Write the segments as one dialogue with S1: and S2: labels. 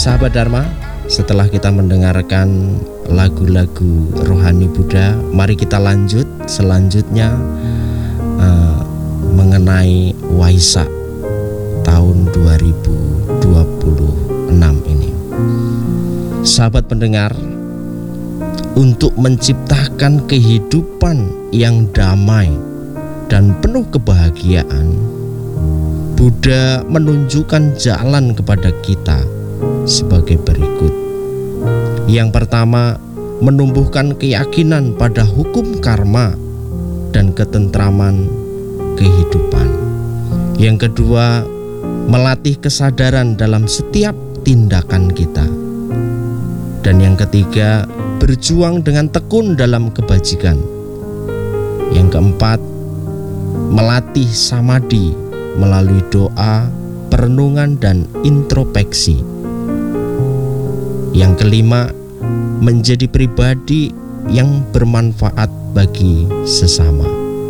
S1: Sahabat Dharma, setelah kita mendengarkan lagu-lagu rohani Buddha, mari kita lanjut selanjutnya mengenai Waisak tahun 2026 ini. Sahabat pendengar, untuk menciptakan kehidupan yang damai dan penuh kebahagiaan, Buddha menunjukkan jalan kepada kita sebagai berikut. Yang pertama, menumbuhkan keyakinan pada hukum karma dan ketentraman kehidupan. Yang kedua, melatih kesadaran dalam setiap tindakan kita. Dan yang ketiga, berjuang dengan tekun dalam kebajikan. Yang keempat, melatih samadhi melalui doa, perenungan, dan introspeksi. Yang kelima, menjadi pribadi yang bermanfaat bagi sesama.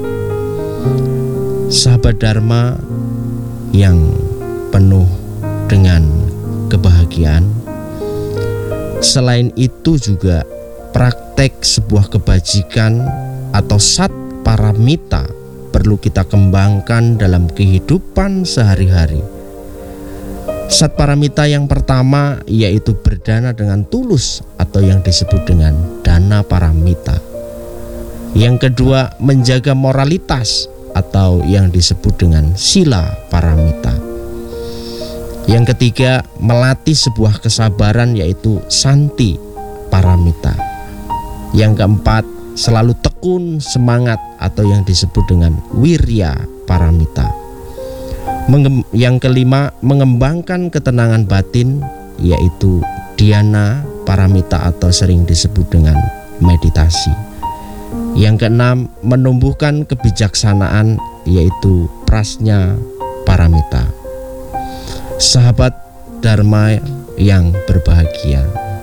S1: Sahabat Dharma yang penuh dengan kebahagiaan, selain itu juga praktek sebuah kebajikan atau sat paramita perlu kita kembangkan dalam kehidupan sehari-hari. Sat paramita yang pertama yaitu berdana dengan tulus atau yang disebut dengan dana paramita. Yang kedua, menjaga moralitas atau yang disebut dengan sila paramita. Yang ketiga, melatih sebuah kesabaran yaitu santi paramita. Yang keempat, selalu tekun semangat atau yang disebut dengan wirya paramita. Yang kelima, mengembangkan ketenangan batin yaitu dhyana paramita atau sering disebut dengan meditasi. Yang keenam, menumbuhkan kebijaksanaan yaitu prajna paramita. Sahabat Dharma yang berbahagia,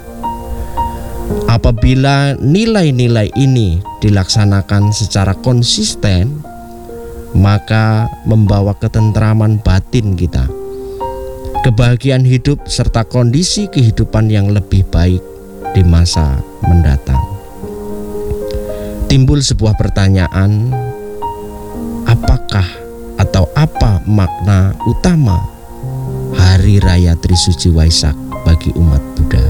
S1: apabila nilai-nilai ini dilaksanakan secara konsisten, maka membawa ketentraman batin kita, kebahagiaan hidup, serta kondisi kehidupan yang lebih baik di masa mendatang. Timbul sebuah pertanyaan, apakah atau apa makna utama Hari Raya Trisuci Waisak bagi umat Buddha?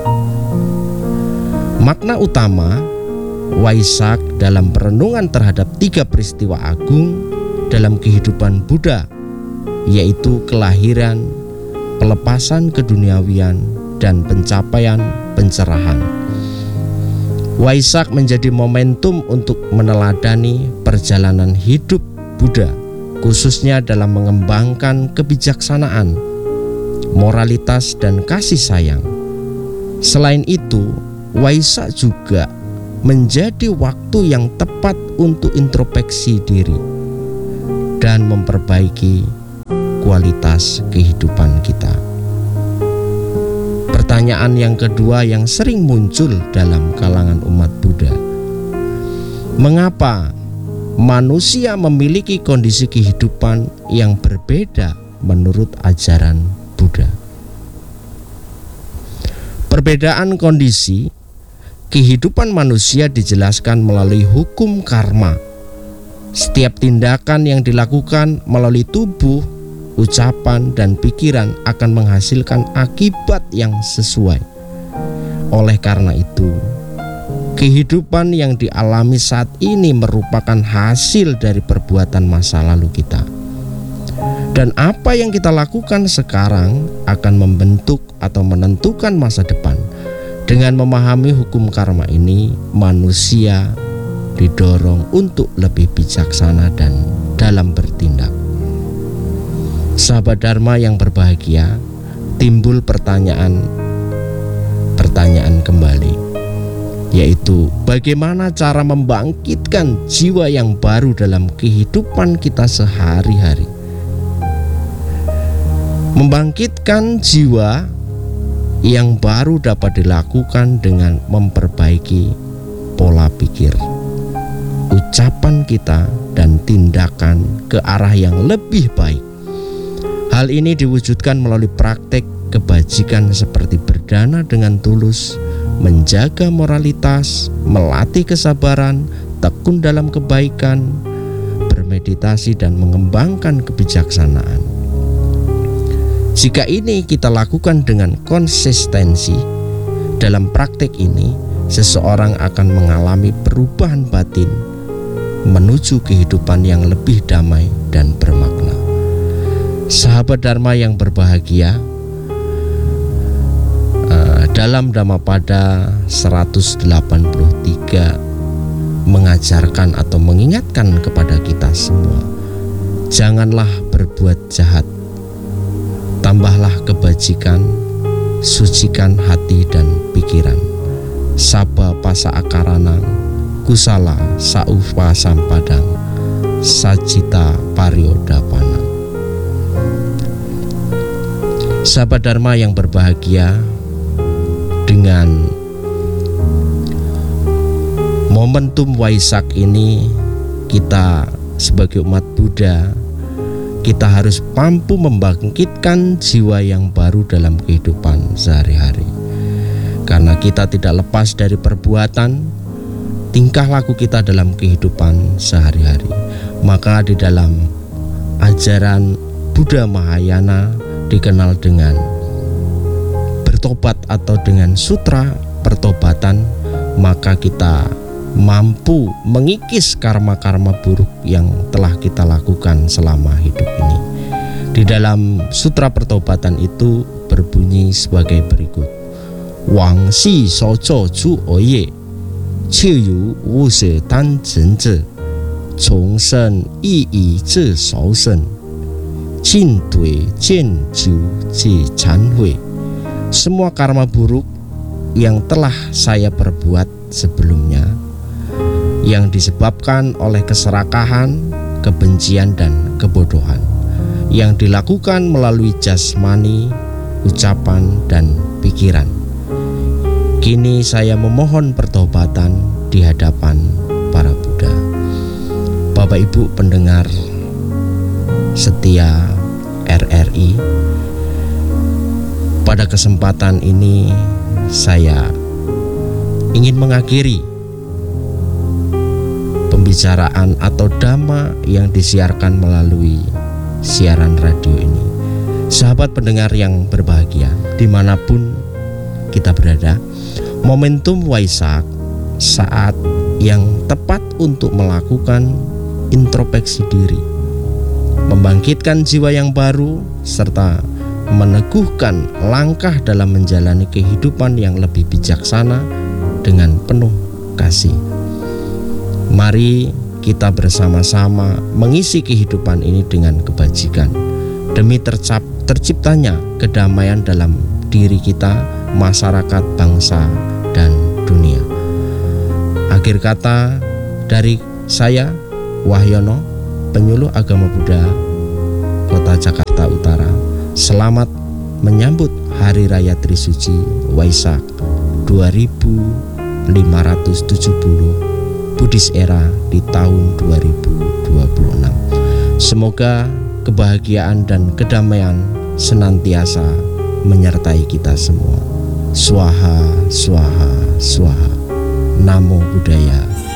S1: Makna utama Waisak dalam perenungan terhadap 3 peristiwa agung dalam kehidupan Buddha, yaitu kelahiran, pelepasan keduniawian, dan pencapaian pencerahan. Waisak menjadi momentum untuk meneladani perjalanan hidup Buddha, khususnya dalam mengembangkan kebijaksanaan, moralitas, dan kasih sayang. Selain itu, Waisak juga menjadi waktu yang tepat untuk introspeksi diri dan memperbaiki kualitas kehidupan kita. Pertanyaan yang kedua yang sering muncul dalam kalangan umat Buddha, mengapa manusia memiliki kondisi kehidupan yang berbeda menurut ajaran Buddha? Perbedaan kondisi kehidupan manusia dijelaskan melalui hukum karma. Setiap tindakan yang dilakukan melalui tubuh, ucapan, dan pikiran akan menghasilkan akibat yang sesuai. Oleh karena itu, kehidupan yang dialami saat ini merupakan hasil dari perbuatan masa lalu kita. Dan apa yang kita lakukan sekarang akan membentuk atau menentukan masa depan. Dengan memahami hukum karma ini, manusia didorong untuk lebih bijaksana dan dalam bertindak. Sahabat Dharma yang berbahagia, timbul pertanyaan kembali, yaitu bagaimana cara membangkitkan jiwa yang baru dalam kehidupan kita sehari-hari. Membangkitkan jiwa yang baru dapat dilakukan dengan memperbaiki pola pikir, ucapan kita, dan tindakan ke arah yang lebih baik. Hal ini diwujudkan melalui praktek kebajikan seperti berdana dengan tulus, menjaga moralitas, melatih kesabaran, tekun dalam kebaikan, bermeditasi dan mengembangkan kebijaksanaan. Jika ini kita lakukan dengan konsistensi, dalam praktik ini seseorang akan mengalami perubahan batin menuju kehidupan yang lebih damai dan bermakna. Sahabat Dharma yang berbahagia, dalam Dhammapada 183 mengajarkan atau mengingatkan kepada kita semua, janganlah berbuat jahat, tambahlah kebajikan, sucikan hati dan pikiran. Saba pasa akaranang, kusala saupa sampadang, sajita pariodapanang. Sahabat Dharma yang berbahagia, dengan momentum Waisak ini, kita sebagai umat Buddha, kita harus mampu membangkitkan jiwa yang baru dalam kehidupan sehari-hari. Karena kita tidak lepas dari perbuatan, tingkah laku kita dalam kehidupan sehari-hari. Maka di dalam ajaran Buddha Mahayana dikenal dengan bertobat atau dengan sutra pertobatan, maka kita mampu mengikis karma-karma buruk yang telah kita lakukan selama hidup ini. Di dalam sutra pertobatan itu berbunyi sebagai berikut: Wang si sojo ju oye, qiu yu wu se dan zhen zhe, chong shen yi yi zhe shao shen, jin dui jian jiu ji chan hui. Semua karma buruk yang telah saya perbuat sebelumnya, yang disebabkan oleh keserakahan, kebencian dan kebodohan, yang dilakukan melalui jasmani, ucapan dan pikiran, kini saya memohon pertobatan di hadapan para Buddha. Bapak Ibu pendengar setia RRI, pada kesempatan ini saya ingin mengakhiri pembicaraan atau dhamma yang disiarkan melalui siaran radio ini. Sahabat pendengar yang berbahagia, dimanapun kita berada, momentum Waisak saat yang tepat untuk melakukan introspeksi diri, membangkitkan jiwa yang baru, serta meneguhkan langkah dalam menjalani kehidupan yang lebih bijaksana dengan penuh kasih. Mari kita bersama-sama mengisi kehidupan ini dengan kebajikan, demi terciptanya kedamaian dalam diri kita, masyarakat, bangsa, dan dunia. Akhir kata dari saya, Wahyono, penyuluh agama Buddha Kota Jakarta Utara. Selamat menyambut Hari Raya Trisuci Waisak 2570 Buddhist Era di tahun 2026. Semoga kebahagiaan dan kedamaian senantiasa menyertai kita semua. Swaha, swaha, swaha. Namo Buddhaya.